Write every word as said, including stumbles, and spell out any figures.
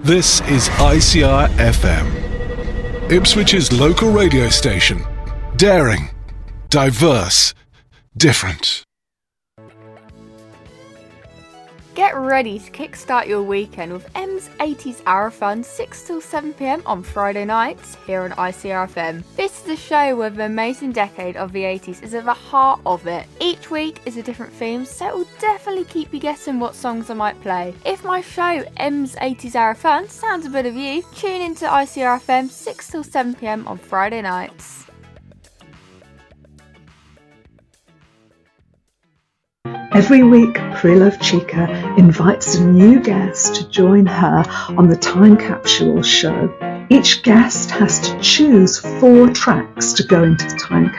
This is I C R F M, Ipswich's local radio station. Daring, diverse, different. Get ready to kickstart your weekend with M's eighties Hour Fun six till seven p m on Friday nights here on I C R F M. This is a show where the amazing decade of the eighties is at the heart of it. Each week is a different theme, so it will definitely keep you guessing what songs I might play. If my show M's eighties Hour Fun sounds a bit of you, tune into I C R F M six till seven p m on Friday nights. Every week, Pre-Love Chica invites a new guest to join her on the Time Capsule show. Each guest has to choose four tracks to go into the Time